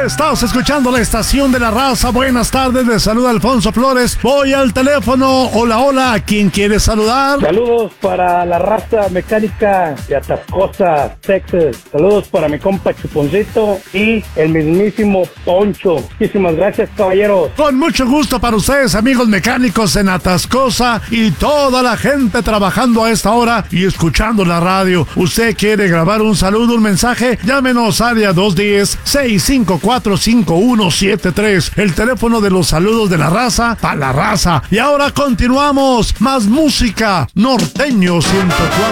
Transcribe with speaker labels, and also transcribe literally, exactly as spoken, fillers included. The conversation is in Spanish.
Speaker 1: Estás escuchando la estación de la raza. Buenas tardes, les saluda Alfonso Flores. Voy al teléfono. Hola, hola, ¿quién quiere saludar?
Speaker 2: Saludos para la raza mecánica de Atascosa, Texas. Saludos para mi compa Chuponcito y el mismísimo Poncho. Muchísimas gracias, caballeros.
Speaker 1: Con mucho gusto para ustedes, amigos mecánicos en Atascosa y toda la gente trabajando a esta hora y escuchando la radio. ¿Usted quiere grabar un saludo, un mensaje? Llámenos área dos uno cero, seis cinco cuatro, cinco uno siete tres. El teléfono de los saludos de la raza para la raza. Y ahora continuamos. Más música. Norteño ciento cuatro.